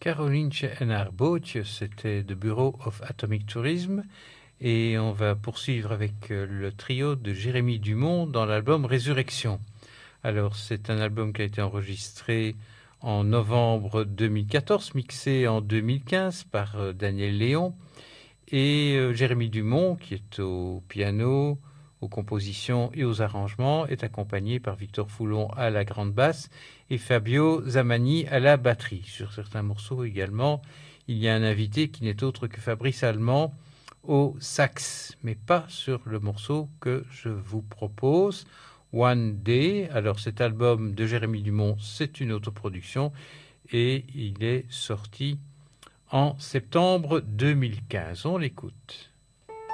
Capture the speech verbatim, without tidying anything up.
Carolientje en haar bootje, c'était The Bureau of Atomic Tourism. Et on va poursuivre avec le trio de Jérémy Dumont dans l'album Résurrection. Alors, c'est un album qui a été enregistré en novembre deux mille quatorze, mixé en deux mille quinze par Daniel Léon. Et euh, Jérémy Dumont, qui est au piano, aux compositions et aux arrangements, est accompagné par Victor Foulon à la grande basse et Fabio Zamani à la batterie. Sur certains morceaux également, il y a un invité qui n'est autre que Fabrice Allemand au sax, mais pas sur le morceau que je vous propose, One Day. Alors cet album de Jérémy Dumont, c'est une autoproduction et il est sorti en septembre deux mille quinze. On l'écoute.